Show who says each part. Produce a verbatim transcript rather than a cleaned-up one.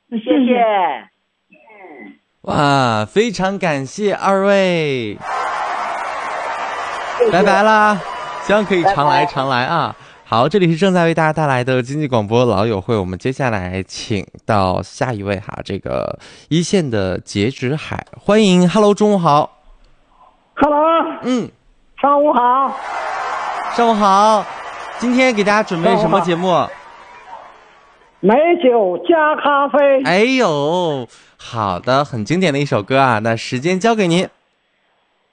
Speaker 1: 谢谢。
Speaker 2: 哇，非常感谢二位，拜拜啦，希望可以常来常来啊。好，这里是正在为大家带来的经济广播老友会，我们接下来请到下一位哈，这个一线的截止海，欢迎 ，Hello， 中午好
Speaker 3: ，Hello，
Speaker 2: 嗯，
Speaker 3: 上午好，
Speaker 2: 上午好，今天给大家准备什么节目？
Speaker 3: 美酒加咖啡。
Speaker 2: 哎呦，好的，很经典的一首歌啊，那时间交给您。